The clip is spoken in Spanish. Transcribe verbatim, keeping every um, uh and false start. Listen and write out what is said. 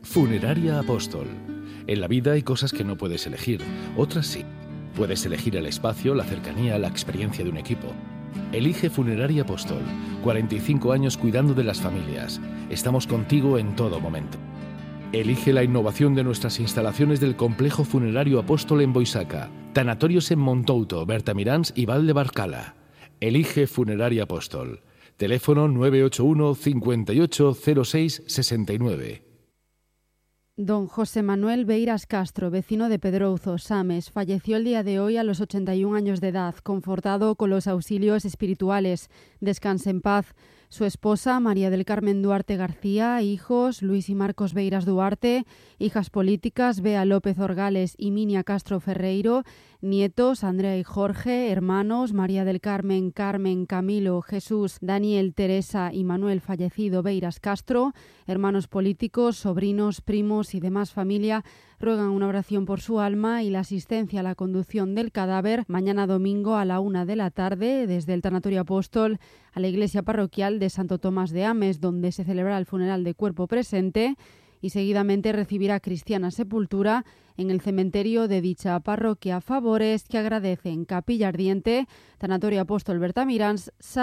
Funeraria Apóstol. En la vida hay cosas que no puedes elegir, otras sí. Puedes elegir el espacio, la cercanía, la experiencia de un equipo. Elige Funeraria Apóstol. cuarenta y cinco años cuidando de las familias. Estamos contigo en todo momento. Elige la innovación de nuestras instalaciones del Complejo Funerario Apóstol en Boisaca. Tanatorios en Montouto, Bertamiráns y Val de Barcala. Elige Funeraria Apóstol. Teléfono nueve ocho uno, cincuenta y ocho, cero seis, sesenta y nueve. Don José Manuel Beiras Castro, vecino de Pedrouzo, Sames, falleció el día de hoy a los ochenta y un años de edad, confortado con los auxilios espirituales. Descanse en paz. Su esposa, María del Carmen Duarte García, hijos, Luis y Marcos Beiras Duarte, hijas políticas, Bea López Orgales y Minia Castro Ferreiro, nietos, Andrea y Jorge, hermanos, María del Carmen, Carmen, Camilo, Jesús, Daniel, Teresa y Manuel fallecido Beiras Castro, hermanos políticos, sobrinos, primos y demás familia, ruegan una oración por su alma y la asistencia a la conducción del cadáver mañana domingo a la una de la tarde desde el Tanatorio Apóstol a la iglesia parroquial de Santo Tomás de Ames, donde se celebrará el funeral de cuerpo presente y seguidamente recibirá cristiana sepultura en el cementerio de dicha parroquia. Favores que agradecen Capilla Ardiente, Tanatorio Apóstol Bertamiráns,